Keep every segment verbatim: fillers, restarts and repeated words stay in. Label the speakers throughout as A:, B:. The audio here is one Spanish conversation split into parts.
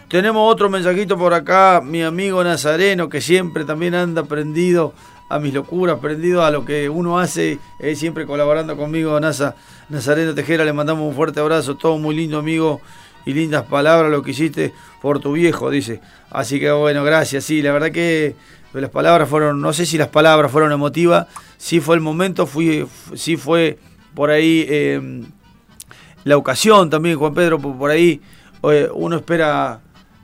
A: Tenemos otro mensajito por acá, mi amigo Nazareno, que siempre también anda prendido a mis locuras, prendido a lo que uno hace, eh, siempre colaborando conmigo, Nasa, Nazareno Tejera, le mandamos un fuerte abrazo, todo muy lindo, amigo, y lindas palabras lo que hiciste por tu viejo, dice. Así que bueno, gracias, sí, la verdad que las palabras fueron, no sé si las palabras fueron emotivas, sí fue el momento, fui, sí fue por ahí eh, la ocasión también, Juan Pedro, por, por ahí eh, uno espera...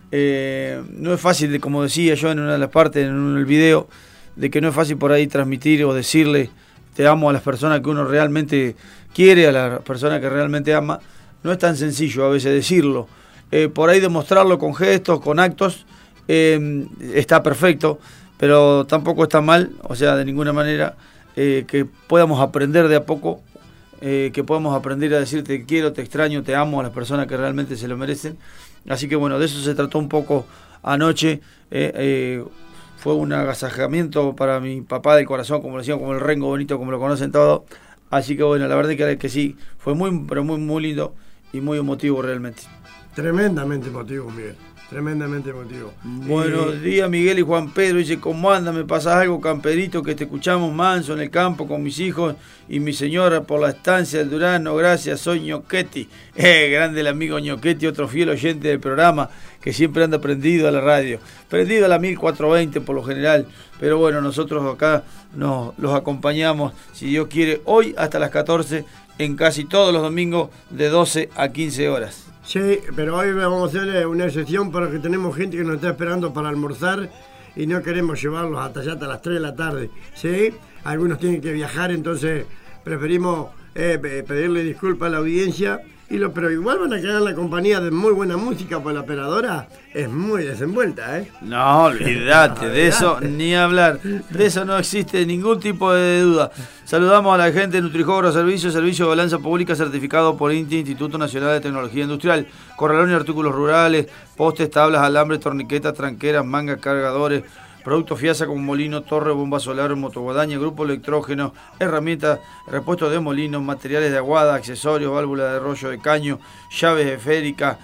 A: Eh, no es fácil, como decía yo en una de las partes, en el video, de que no es fácil por ahí transmitir o decirle te amo a las personas que uno realmente quiere, a las personas que realmente ama. No es tan sencillo a veces decirlo. Eh, por ahí demostrarlo con gestos, con actos, eh, está perfecto, pero tampoco está mal, o sea, de ninguna manera, eh, que podamos aprender de a poco, eh, que podamos aprender a decir te quiero, te extraño, te amo a las personas que realmente se lo merecen. Así que bueno, de eso se trató un poco anoche. Eh, eh, fue un agasajamiento para mi papá del corazón, como lo decían, como el Rengo Bonito, como lo conocen todos. Así que bueno, la verdad que, que sí, fue muy, pero muy, muy lindo y muy emotivo realmente.
B: Tremendamente emotivo, Miguel. Tremendamente emotivo.
A: Buenos
B: eh,
A: días, Miguel y Juan Pedro. Dice, ¿cómo anda? ¿Me pasas algo, camperito? Que te escuchamos manso en el campo con mis hijos y mi señora por la estancia del Durano. Gracias, soy Ñoquetti. Eh, grande el amigo Ñoquetti, otro fiel oyente del programa que siempre anda prendido a la radio. Prendido a la mil cuatrocientos veinte por lo general. Pero bueno, nosotros acá nos los acompañamos, si Dios quiere, hoy hasta las catorce, en casi todos los domingos de doce a quince horas.
B: Sí, pero hoy vamos a hacer una excepción porque tenemos gente que nos está esperando para almorzar y no queremos llevarlos hasta allá hasta las tres de la tarde, ¿sí? Algunos tienen que viajar, entonces preferimos eh, pedirle disculpas a la audiencia, y lo, pero igual van a quedar en la compañía de muy buena música, pues la operadora es muy desenvuelta, ¿eh?
A: No, olvídate, de eso ni hablar, de eso no existe ningún tipo de duda. Saludamos a la gente de Nutrijogro Servicios, Servicio de Balanza Pública certificado por INTI, Instituto Nacional de Tecnología Industrial, corralón y artículos rurales, postes, tablas, alambre, torniquetas, tranqueras, mangas, cargadores, productos Fiasa como molino, torre, bomba solar, motoguadaña, grupo electrógeno, herramientas, repuestos de molinos, materiales de aguada, accesorios, válvula de rollo de caño, llaves esféricas,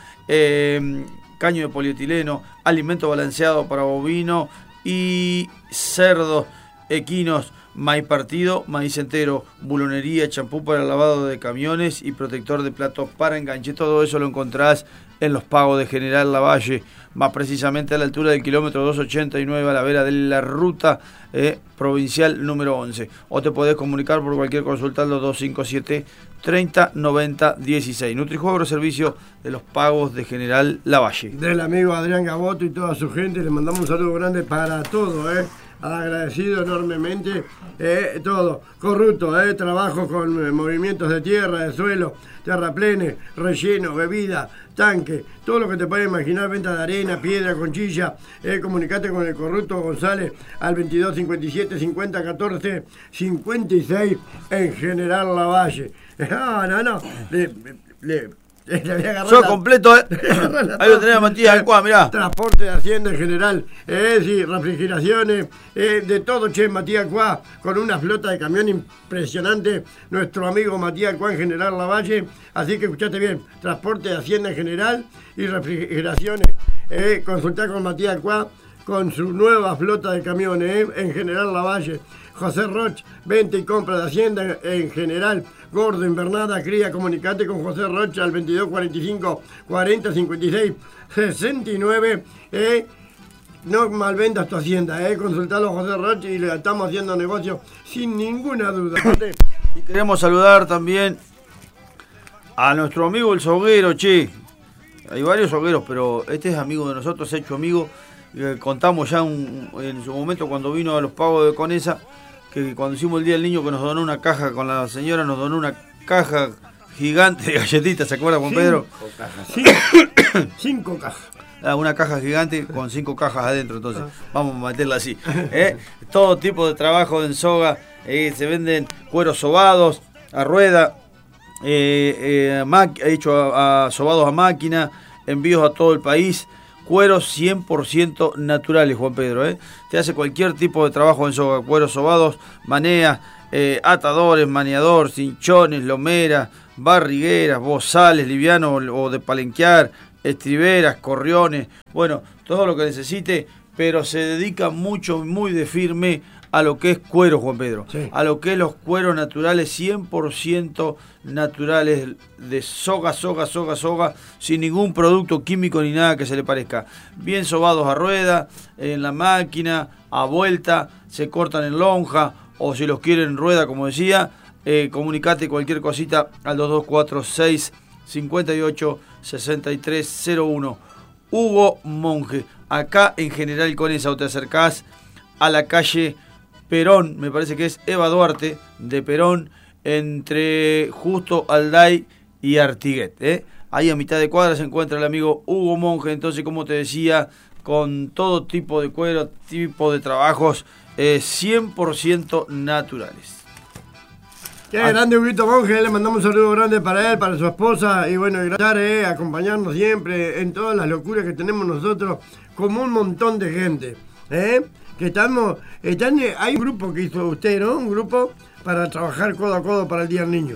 A: eh, caño de polietileno, alimento balanceado para bovino y cerdos, equinos, maíz partido, maíz entero, bulonería, champú para el lavado de camiones y protector de platos para enganche. Todo eso lo encontrás en los pagos de General Lavalle, más precisamente a la altura del kilómetro doscientos ochenta y nueve, a la vera de la ruta eh, provincial número once. O te podés comunicar por cualquier consulta al dos cinco siete, treinta, noventa, dieciséis. Nutrijogro, servicio de los pagos de General Lavalle.
B: Del amigo Adrián Gaboto y toda su gente, le mandamos un saludo grande para todo, ¿eh? Agradecido enormemente, eh, todo, corrupto, eh, trabajo con eh, movimientos de tierra, de suelo, terraplene, relleno, bebida, tanque, todo lo que te puedas imaginar, venta de arena, piedra, conchilla, eh, comunicate con el corrupto González al veintidós cincuenta y siete cincuenta catorce cincuenta y seis en General Lavalle. No, no, no, le, le,
A: Soy completo, ¿eh? Ahí lo tenés a Matías Alcuá, mirá.
B: Transporte de Hacienda en general, eh, sí, refrigeraciones, eh, de todo, che, Matías Alcuá, con una flota de camión impresionante, nuestro amigo Matías Alcuá en General Lavalle. Así que escuchaste bien, transporte de Hacienda en general y refrigeraciones. Eh, consultá con Matías Alcuá con su nueva flota de camiones, eh, en General Lavalle. José Roch, venta y compra de Hacienda en general, gordo, invernada, cría, comunicate con José Roch al veintidós cuarenta y cinco, cuarenta, cincuenta y seis, sesenta y nueve, eh, no malvendas tu hacienda, eh, consultalo a José Roch y le estamos haciendo negocio sin ninguna duda.
A: Y queremos saludar también a nuestro amigo el soguero, che, hay varios sogueros, pero este es amigo de nosotros, hecho amigo, eh, contamos ya un, en su momento cuando vino a los pagos de Conesa, que cuando hicimos el Día del Niño, que nos donó una caja con la señora, nos donó una caja gigante de galletitas, ¿se acuerda, Juan Pedro?
B: Cinco cajas. Cinco, cinco cajas.
A: Ah, una caja gigante con cinco cajas adentro, entonces vamos a meterla así. ¿eh? Todo tipo de trabajo en soga, eh, se venden cueros sobados a rueda, eh, eh, ma- hecho a, a sobados a máquina, envíos a todo el país. Cueros cien por ciento naturales, Juan Pedro, ¿eh? Te hace cualquier tipo de trabajo en soga, cueros sobados, maneas, eh, atadores, maniador, cinchones, lomeras, barrigueras, bozales, livianos o de palenquear, estriberas, corriones, bueno, todo lo que necesite, pero se dedica mucho, muy de firme a lo que es cuero, Juan Pedro,
B: sí.
A: a lo que es los cueros naturales, cien por ciento naturales, de soga, soga, soga, soga, sin ningún producto químico ni nada que se le parezca. Bien sobados a rueda, en la máquina, a vuelta, se cortan en lonja, o si los quieren en rueda, como decía, eh, comunicate cualquier cosita al dos dos cuatro seis, cinco ocho, seis tres cero uno. Hugo Monje, acá en General Conesa, o te acercás a la calle Perón, me parece que es Eva Duarte, de Perón, entre Justo Alday y Artiguet, ¿eh? Ahí a mitad de cuadra se encuentra el amigo Hugo Monje, entonces, como te decía, con todo tipo de cuero, tipo de trabajos, eh, cien por ciento naturales.
B: Qué grande Huguito Monje, le mandamos un saludo grande para él, para su esposa, y bueno, gracias eh, acompañarnos siempre en todas las locuras que tenemos nosotros, como un montón de gente, ¿eh? Que estamos, están, hay un grupo que hizo usted, ¿no? Un grupo para trabajar codo a codo para el Día del Niño.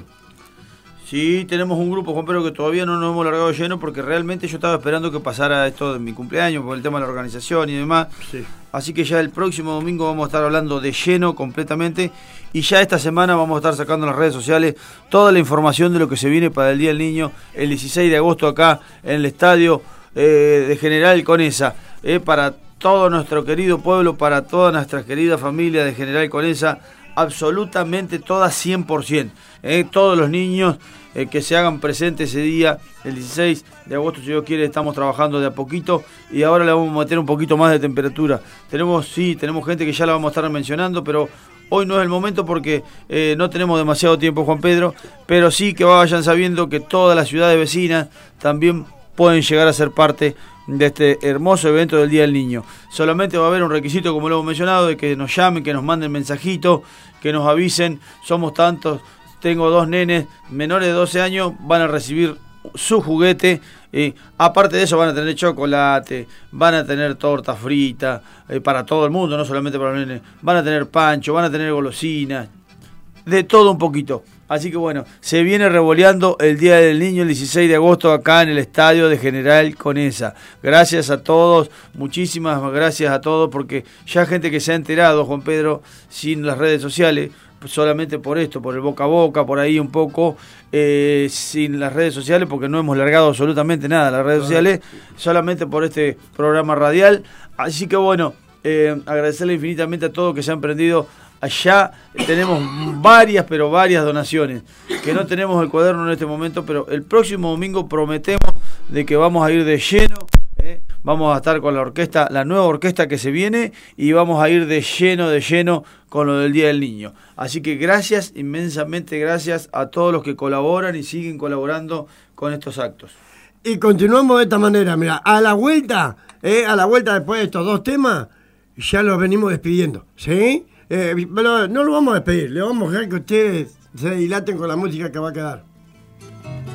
A: Sí, tenemos un grupo, Juan Pedro, que todavía no nos hemos largado lleno, porque realmente yo estaba esperando que pasara esto de mi cumpleaños, por el tema de la organización y demás.
B: Sí.
A: Así que ya el próximo domingo vamos a estar hablando de lleno completamente, y ya esta semana vamos a estar sacando en las redes sociales toda la información de lo que se viene para el Día del Niño, el dieciséis de agosto acá en el estadio eh, de General Conesa, eh, para todo nuestro querido pueblo, para toda nuestra querida familia de General Conesa, absolutamente todas cien por ciento. Eh, todos los niños eh, que se hagan presentes ese día, el dieciséis de agosto, si Dios quiere, estamos trabajando de a poquito, y ahora le vamos a meter un poquito más de temperatura. Tenemos, sí, tenemos gente que ya la vamos a estar mencionando, pero hoy no es el momento porque eh, no tenemos demasiado tiempo, Juan Pedro, pero sí que vayan sabiendo que todas las ciudades vecinas también pueden llegar a ser parte de este hermoso evento del Día del Niño. Solamente va a haber un requisito, como lo hemos mencionado, de que nos llamen, que nos manden mensajitos, que nos avisen. Somos tantos, tengo dos nenes menores de doce años, van a recibir su juguete. Eh, aparte de eso, van a tener chocolate, van a tener torta frita, eh, para todo el mundo, no solamente para los nenes. Van a tener pancho, van a tener golosinas, de todo un poquito. Así que bueno, se viene revoleando el Día del Niño el dieciséis de agosto acá en el estadio de General Conesa. Gracias a todos, muchísimas gracias a todos, porque ya hay gente que se ha enterado, Juan Pedro, sin las redes sociales, solamente por esto, por el boca a boca, por ahí un poco, eh, sin las redes sociales, porque no hemos largado absolutamente nada las redes sociales, solamente por este programa radial. Así que bueno, eh, agradecerle infinitamente a todos que se han prendido. Allá tenemos varias, pero varias donaciones, que no tenemos el cuaderno en este momento, pero el próximo domingo prometemos de que vamos a ir de lleno, ¿eh? Vamos a estar con la orquesta, la nueva orquesta que se viene, y vamos a ir de lleno, de lleno con lo del Día del Niño. Así que gracias, inmensamente gracias a todos los que colaboran y siguen colaborando con estos actos.
B: Y continuamos de esta manera, mira, a la vuelta, ¿eh? a la vuelta después de estos dos temas, ya los venimos despidiendo, ¿sí? Eh, pero no lo vamos a despedir, le vamos a dejar que ustedes se dilaten con la música que va a quedar.